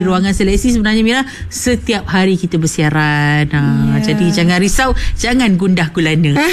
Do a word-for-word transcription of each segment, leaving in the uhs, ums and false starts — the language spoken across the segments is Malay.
Ruangan Seleksi sebenarnya Mira, setiap hari kita bersiaran. Ha, yeah. Jadi jangan risau, jangan gundah gulana.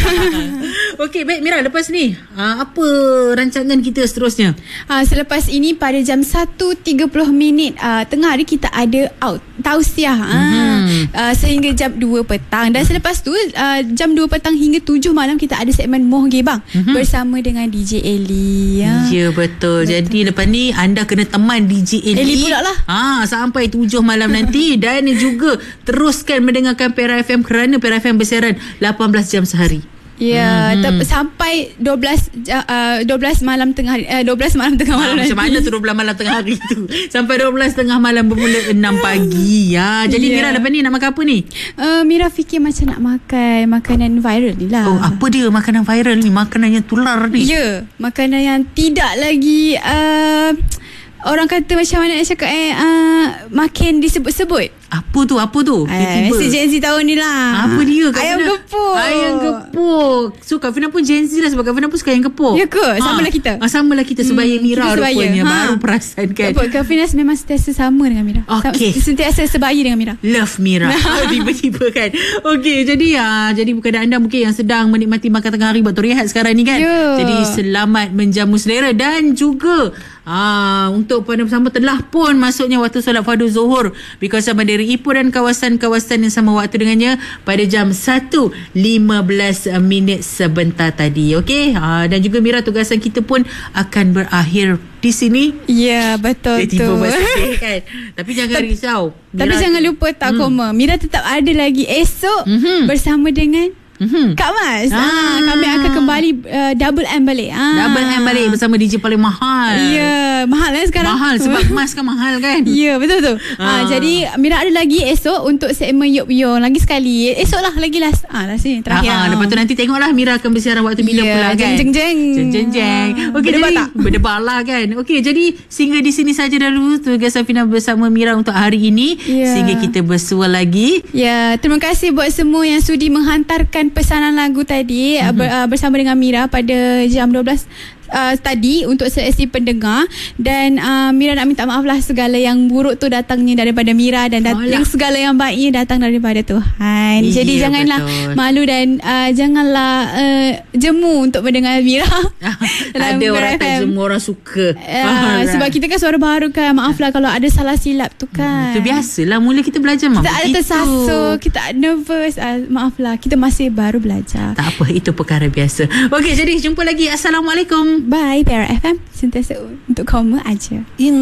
Okey, baik Mira, lepas ni ha, apa rancangan kita seterusnya? Ha, selepas ini pada jam satu tiga puluh minit uh, tengah hari kita ada out tausiah mm-hmm. uh, sehingga jam dua petang. Dan selepas tu uh, jam dua petang hingga tujuh malam kita ada segmen Moh Gebang mm-hmm. bersama dengan D J Eli. Ya, ya betul. betul. Jadi lepas ni anda kena teman D J Eli. Eli pula lah. Ha, sampai tujuh malam nanti. Dan juga teruskan mendengarkan Perak F M kerana Perak F M bersiaran lapan belas jam sehari. Ya, hmm. sampai dua belas uh, dua belas malam tengah hari, uh, dua belas malam tengah malam. Ha, macam mana tu dua belas malam tengah hari tu? Sampai dua belas tengah malam bermula enam pagi. Ya, jadi yeah. Mira lepas ni nak makan apa ni? Uh, Mira fikir macam nak makan makanan viral ni lah. Oh, apa dia makanan viral ni? Makanan yang tular ni. Ya, makanan yang tidak lagi uh, orang kata macam mana nak cakap eh uh, makin disebut-sebut. Apa tu? Apa tu? Eh, mesti Gen Z tahun ni lah. Apa dia? Kak ayam Fina? Gepuk. Ayam gepuk. So Kak Fina pun Gen Z lah, sebab Kak Fina pun suka ayam gepuk. Ya ke? Sama ha. lah kita. Ha, sama lah kita. Sebaya hmm, Mira kita sebaya. Rupanya ha. Baru perasan kan. Kak Fina memang sentiasa sama dengan Mira. Okay. Sentiasa sebaya dengan Mira. Love Mira. Tiba-tiba kan. Okay, jadi ya, jadi bukan anda mungkin yang sedang menikmati makan tengah hari waktu rehat sekarang ni kan. Yeah. Jadi selamat menjamu selera. Dan juga Ah, untuk pada bersama telah pun masuknya waktu solat fardu zuhur di kawasan Bandar Ipoh dan kawasan-kawasan yang sama waktu dengannya pada jam satu lima belas minit sebentar tadi. Okey, ah, dan juga Mira, tugasan kita pun akan berakhir di sini. Ya, betul tu. Kan? Tapi jangan risau. Mira, tapi jangan lupa tak hmm. koma. Mira tetap ada lagi esok mm-hmm. bersama dengan Mm-hmm. Kak Mas ah. Ah, kami akan kembali uh, Double M balik ah. Double M balik bersama D J paling mahal. Ya, yeah, mahal lah sekarang. Mahal sebab emas kan mahal kan. Ya, yeah, betul tu ah. ah, Jadi Mira ada lagi esok untuk segmen Yop Yo. Lagi sekali esok lah, lagi last ah, last ni terakhir ah, ah. Lepas tu nanti tengoklah Mira akan bersiaran waktu bila yeah, pula kan. Jeng jeng jeng Jeng jeng jeng Okey, berdebat tak? Berdebat lah kan. Okey, jadi sehingga di sini saja dahulu tugas Safina bersama Mira untuk hari ini yeah. Sehingga kita bersua lagi. Ya, yeah, terima kasih buat semua yang sudi menghantarkan pesanan lagu tadi uh-huh. bersama dengan Mira pada jam dua belas Uh, tadi untuk sesi pendengar. Dan uh, Mira nak minta maaf lah, segala yang buruk tu datangnya daripada Mira, dan dat- yang segala yang baiknya datang daripada Tuhan. Iya, jadi janganlah betul. malu dan uh, janganlah uh, jemu untuk mendengar Mira. Ada orang tak jemu, orang suka uh, sebab kita kan suara baru kan. Maaflah kalau ada salah silap tu kan. Itu biasalah, mula kita belajar kita ada tersasul, kita nervous, uh, maaflah, kita masih baru belajar. Tak apa, itu perkara biasa. Okey, jadi jumpa lagi. Assalamualaikum. Bye, Perak F M. Sentiasa untuk koma aja.